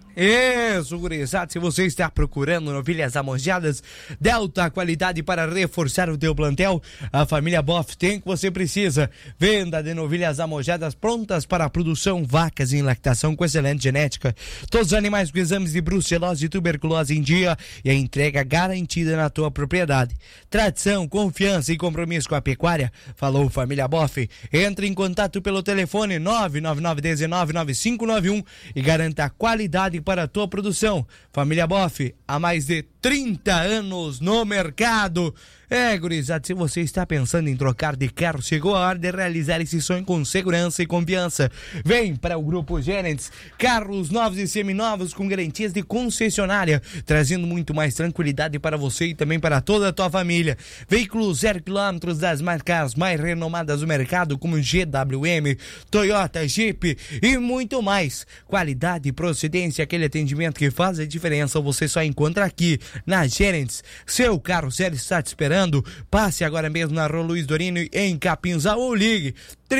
Isso, gurizada, se você está procurando novilhas amojadas de alta qualidade para reforçar o teu plantel, a família Boff tem o que você precisa. Venda de novilhas amojadas prontas para a produção, vacas em lactação com excelente genética, todos os animais com exames de brucelose e tuberculose em dia e a entrega garantida na tua propriedade. Tradição, confiança e compromisso com a pecuária. Falou família Boff. Entre em contato pelo telefone 999199591 e garanta a qualidade para a tua produção. Família Boff, há mais de 30 anos no mercado. Gurizada, se você está pensando em trocar de carro, chegou a hora de realizar esse sonho com segurança e confiança. Vem para o Grupo Gênesis, carros novos e seminovos com garantias de concessionária, trazendo muito mais tranquilidade para você e também para toda a tua família. Veículos 0 km das marcas mais renomadas do mercado, como GWM, Toyota, Jeep e muito mais. Qualidade e procedência, aquele atendimento que faz a diferença, você só encontra aqui na Gênesis. Seu carro zero está te esperando. Passe agora mesmo na Rua Luiz Dorino em Capinzal ou ligue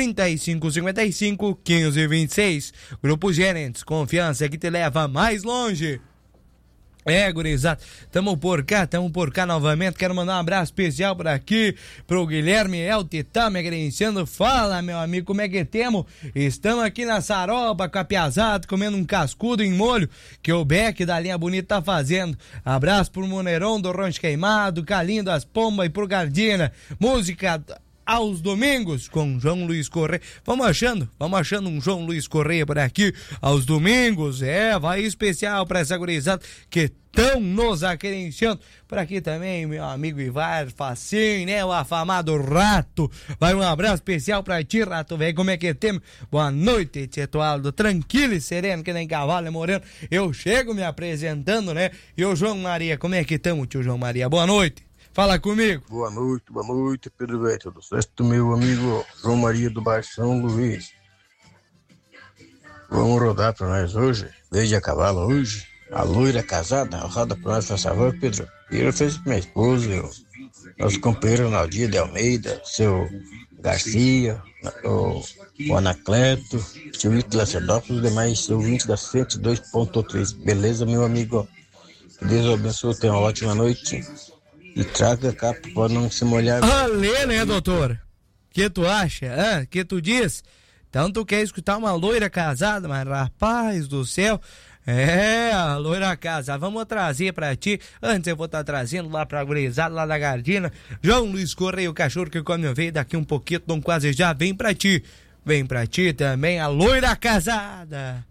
3555-1526. Grupo Gênesis, confiança que te leva mais longe. Gurizada, tamo por cá novamente. Quero mandar um abraço especial por aqui pro Guilherme Titã me agradecendo. Fala, meu amigo, como é que temos? Estamos aqui na Saroba com a piazada, comendo um cascudo em molho que o Beck da Linha Bonita tá fazendo. Abraço pro Moneirão do Rancho Queimado, Calinho das Pombas e pro Gardina. Música aos domingos com João Luiz Correia. Vamos achando um João Luiz Correia por aqui aos domingos. Vai especial pra essa gurizada que estão nos acreditando. Por aqui também, meu amigo Ivar Facim, né? O afamado Rato. Vai um abraço especial pra ti, Rato, velho. Como é que temos? Boa noite, Tietualdo. Tranquilo e sereno, que nem cavalo moreno. Eu chego me apresentando, né? E o João Maria, como é que estamos, tio João Maria? Boa noite. Fala comigo. Boa noite, Pedro Velho. Tudo certo, meu amigo João Maria do Bairro São Luís. Vamos rodar pra nós hoje, desde a cavalo hoje. A loira casada, roda pra nós, faz favor, Pedro. E eu fiz pra minha esposa, nosso companheiro Naldir de Almeida, seu Garcia, o Anacleto, seu Ito Lacedópolis e demais ouvintes da 102.3. Beleza, meu amigo? Que Deus abençoe, tenha uma ótima noite. E traga cá pra não se molhar. Alê, né, doutor? Que tu acha? Que tu diz? Então tu quer escutar uma loira casada? Mas rapaz do céu, a loira casada. Vamos trazer pra ti. Antes eu vou estar trazendo lá pra gurizada, lá da Gardina. João Luiz Correia, o cachorro que come ovelha, daqui um pouquinho, não quase já vem pra ti. Vem pra ti também a loira casada.